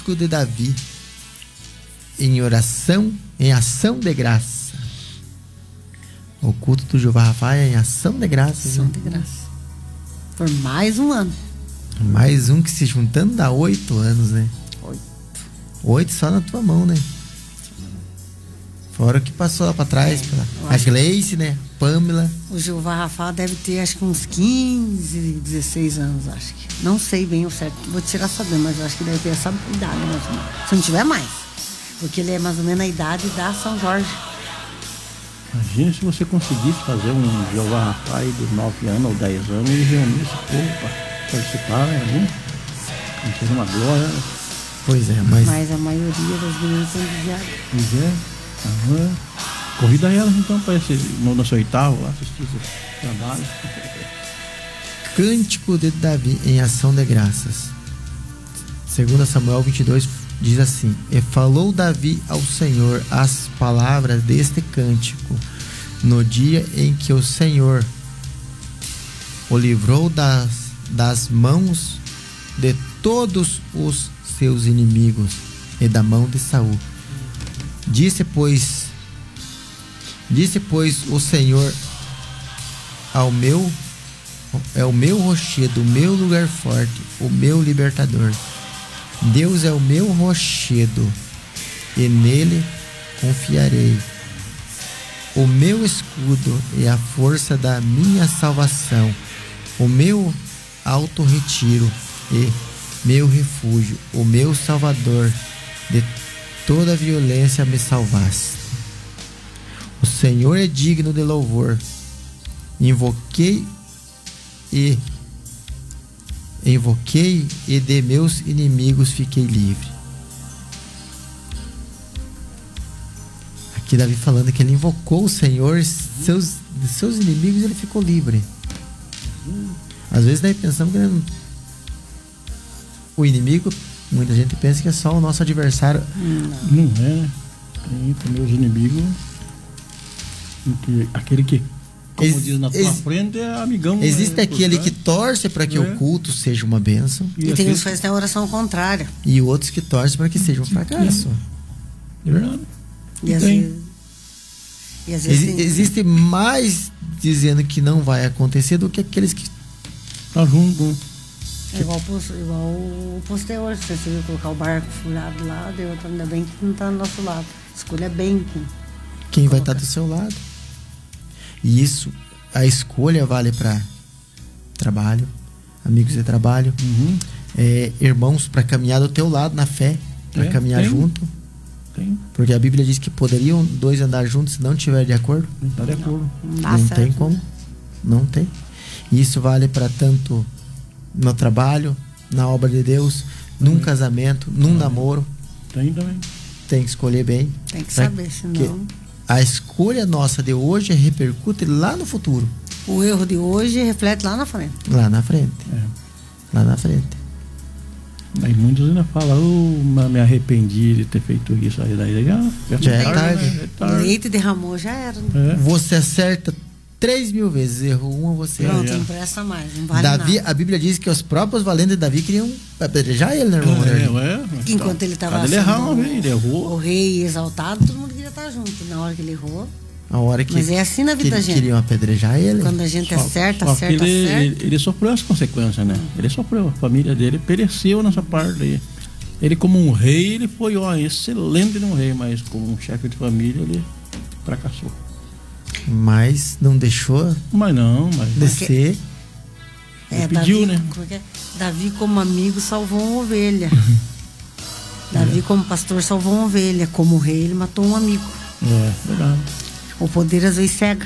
Cântico de Davi em oração, em ação de graça. O culto do Jeová Rafa é em ação de graça. Ação de graça. Por mais um ano. Mais um que se juntando dá 8 anos, né? 8 só na tua mão, né? Fora o que passou lá pra trás. A Gleice, né? Pamela. O Jeová Rafa deve ter acho que uns 15, 16 anos, acho que. Não sei bem o certo, vou tirar saber, mas eu acho que deve ter essa idade mais ou menos. Se não tiver mais. Porque ele é mais ou menos a idade da São Jorge. Imagina se você conseguisse fazer um Jeová Rafa aí dos 9 anos ou 10 anos e reunir esse povo para participar, né? Não seja uma glória. Pois é, mas a maioria das meninas são desviadas. Pois é. Aham. Convida elas então para esse no nosso oitavo lá assistir esse trabalho. Cântico de Davi em ação de graças. 2 Samuel 22 diz assim: E falou Davi ao Senhor as palavras deste cântico no dia em que o Senhor o livrou das mãos de todos os seus inimigos e da mão de Saul. Disse pois o Senhor é o meu rochedo, o meu lugar forte, o meu libertador. Deus é o meu rochedo e nele confiarei. O meu escudo e a força da minha salvação, o meu alto retiro e meu refúgio, o meu salvador, de toda violência me salvaste. O Senhor é digno de louvor. Invoquei e de meus inimigos fiquei livre. Aqui Davi falando que ele invocou o Senhor, seus inimigos, ele ficou livre. Às vezes daí pensamos que o inimigo, muita gente pensa que é só o nosso adversário. Não é. Tem também os inimigos. Aquele que, como diz na tua frente, é amigão. Existe aquele que torce para que o culto seja uma bênção. E tem uns que fazem a oração contrária. E outros que torcem para que seja um fracasso. É verdade. E às vezes existe mais dizendo que não vai acontecer do que aqueles que tá junto. É igual o posterior, se você viu colocar o barco furado lá, deu, ainda bem que não está do nosso lado. Escolha bem quem vai estar do seu lado. E isso, a escolha vale para trabalho, amigos de trabalho, irmãos para caminhar do teu lado na fé, para caminhar junto. Porque a Bíblia diz que poderiam 2 andar juntos se não estiver de acordo. Não está de acordo. Não tem como. Não tem. E isso vale para tanto no trabalho, na obra de Deus, num casamento, num namoro. Tem também. Tem que escolher bem. Tem que saber, senão a escolha nossa de hoje repercute lá no futuro. O erro de hoje reflete lá na frente. Lá na frente. Lá na frente. Mas muitos ainda falam, me arrependi de ter feito isso. Aí daí já é tarde. O leite derramou, já era. Né? Você acerta 3.000 vezes, errou uma, você não tem pressa mais, não vale Davi, nada. A Bíblia diz que os próprios valentes de Davi queriam apedrejar ele, né, irmão? Enquanto ele estava o rei exaltado, todo mundo queria estar junto. Na hora que ele errou. Mas é assim na vida da gente. Queriam apedrejar ele. Quando a gente acerta. Ele sofreu as consequências, né? Ele sofreu, a família dele pereceu nessa parte aí. Ele, como um rei, ele foi excelente num rei, mas como um chefe de família, ele fracassou. Mas não deixou descer. Pediu, Davi, né? Davi, como amigo, salvou uma ovelha. Davi, como pastor, salvou uma ovelha. Como rei, ele matou um amigo. Verdade. O poder às vezes cega.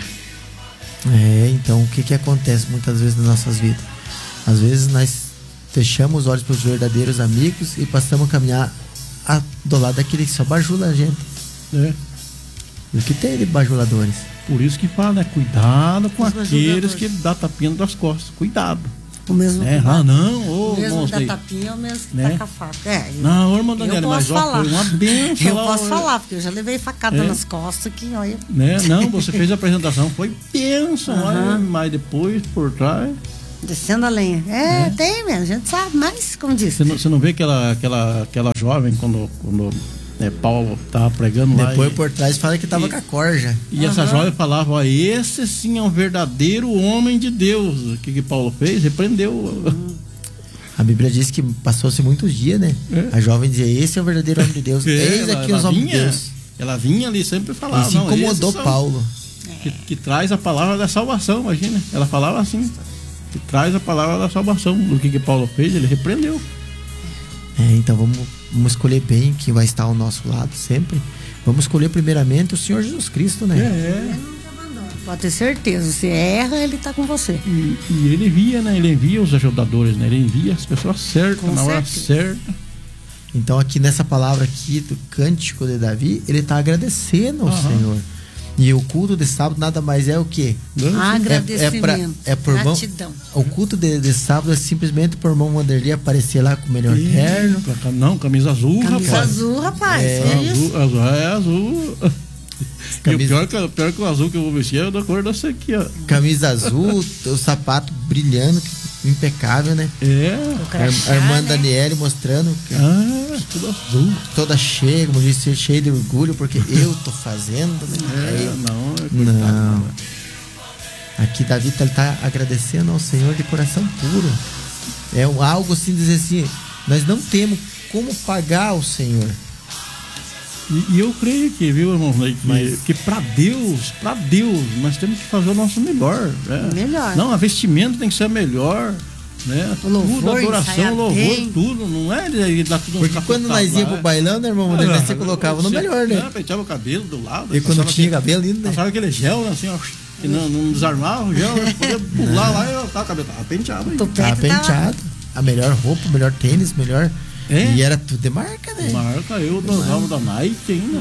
Então o que acontece muitas vezes nas nossas vidas? Às vezes nós fechamos os olhos para os verdadeiros amigos e passamos a caminhar do lado daquele que só bajula a gente. E o que tem de bajuladores? Por isso que fala, né? Cuidado com aqueles que dá tapinha das costas. Cuidado. O mesmo o mesmo da tapinha é o mesmo que taca a faca. Não, irmão Daniela, mas foi uma benção. Eu posso falar, porque eu já levei facada nas costas que, olha. Não, você fez a apresentação, foi benção, mas depois, por trás... Descendo a lenha. Tem mesmo, a gente sabe, mas, como disse. Você não vê aquela jovem quando Paulo estava pregando lá. Depois por trás fala que estava com a corja. E essa jovem falava: ó, esse sim é um verdadeiro homem de Deus. O que Paulo fez? Repreendeu. A Bíblia diz que passou-se muitos dias, né? A jovem dizia: esse é o verdadeiro homem de Deus. Eis aqui os homens de Deus. Ela vinha ali sempre falava. E se incomodou Paulo. Que traz a palavra da salvação, imagina. Ela falava assim: que traz a palavra da salvação. O que Paulo fez? Ele repreendeu. Então vamos escolher bem quem vai estar ao nosso lado sempre. Vamos escolher primeiramente o Senhor Jesus Cristo, né? Pode ter certeza, se erra, ele está com você. E ele envia, né? Ele envia os ajudadores, né? Ele envia as pessoas certas, na hora certa. Então aqui nessa palavra aqui do cântico de Davi, ele está agradecendo ao Senhor. E o culto de sábado nada mais é o quê? Agradecimento, gratidão. O culto de sábado é simplesmente por irmão Wanderley aparecer lá com o melhor terno. Não, camisa azul, rapaz. Camisa azul, rapaz. Azul. Camisa... E o pior que o azul que eu vou vestir é da cor dessa aqui, ó. Camisa azul, o sapato brilhando, impecável, né? A irmã Daniele mostrando que tudo azul. Toda cheia, como disse, cheia de orgulho, porque eu tô fazendo, né? Não. Aqui Davi ele tá agradecendo ao Senhor de coração puro. É algo assim, dizer assim, nós não temos como pagar ao Senhor. E eu creio que, viu, irmão, que para Deus, nós temos que fazer o nosso melhor. Né? Melhor. Não, a vestimenta tem que ser a melhor. Né? Louvor, tudo, adoração, louvor, bem. Tudo, não é de dar tudo. Porque quando nós íamos pro bailão, né, irmão, você colocava no melhor, né? Penteava o cabelo do lado. E quando tinha cabelo lindo, né? Passava aquele gel, né, assim, ó, que não desarmava o gel, podia pular lá e o cabelo tava penteado. Tava penteado. A melhor roupa, o melhor tênis, melhor. E era tudo de marca, né? Marca, eu usava da Nike ainda.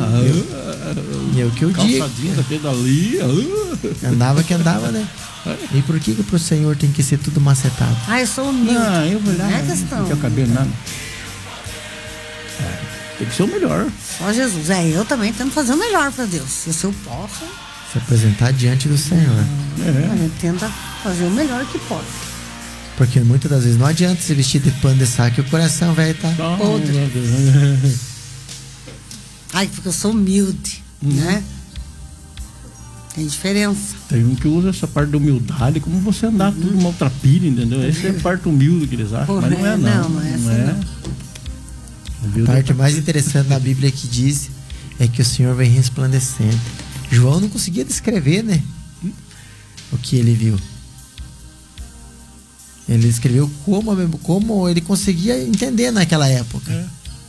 E é o que eu digo. Calçadinha daquele dali. Andava, né? E por que pro Senhor tem que ser tudo macetado? Eu sou humilde. Não, eu vou lá. Não é questão. Não quer cabelo, nada. Tem que ser o melhor. Só Jesus. Eu também tento fazer o melhor pra Deus. Se eu posso. Se apresentar diante do Senhor. A gente tenta fazer o melhor que pode. Porque muitas das vezes não adianta se vestir de pano de saco e o coração vai estar podre. Porque eu sou humilde, né? Tem diferença. Tem um que usa essa parte da humildade como você andar tudo maltrapilho, entendeu? Essa é a parte humilde que eles acham, mas não é não. Não é essa não. A parte mais interessante da Bíblia que diz é que o Senhor vem resplandecente. João não conseguia descrever, né? O que ele viu. Ele escreveu como ele conseguia entender naquela época.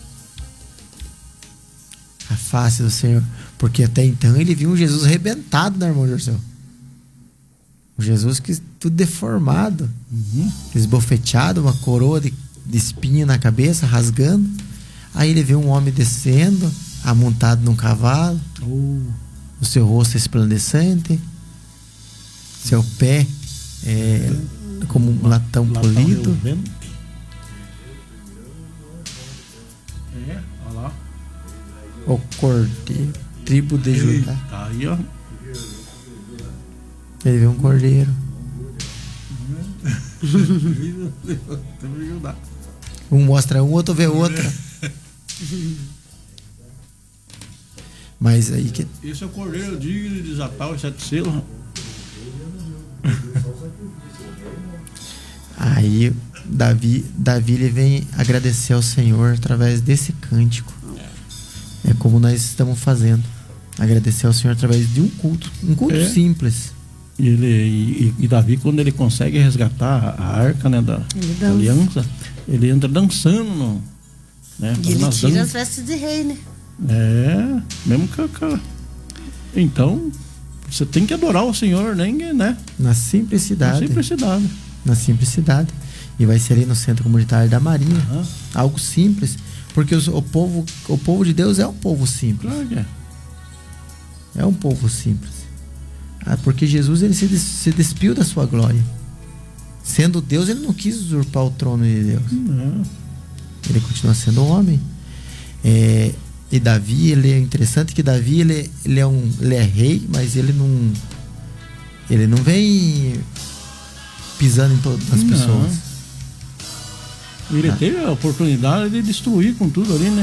A face do Senhor. Porque até então ele viu um Jesus arrebentado, né, irmão Jorcel? Um Jesus que tudo deformado. Esbofeteado, uma coroa de espinho na cabeça, rasgando. Aí ele vê um homem descendo, amontado num cavalo. O seu rosto resplandecente. Seu pé como um latão polido. Olha lá. O cordeiro, tribo de Judá. Tá aí, ó. Ele vê um cordeiro. Um mostra um, outro vê outra. Mas aí que. Esse é o cordeiro digno de desatar os 7 selos. Aí Davi ele vem agradecer ao Senhor através desse cântico. É como nós estamos fazendo. Agradecer ao Senhor através de um culto simples. E Davi, quando ele consegue resgatar a arca, né, da aliança, ele entra dançando, né? E ele tira as vestes de rei, né? Mesmo que então você tem que adorar o Senhor, né? Na simplicidade. Na simplicidade. E vai ser ali no centro comunitário da Marinha. Algo simples. Porque o povo de Deus é um povo simples. Claro que é. É um povo simples. Porque Jesus ele se despiu da sua glória. Sendo Deus, ele não quis usurpar o trono de Deus. Ele continua sendo homem. E Davi, ele é interessante que Davi ele é rei, mas ele não vem pisando em todas as pessoas. Ele teve a oportunidade de destruir com tudo ali, né?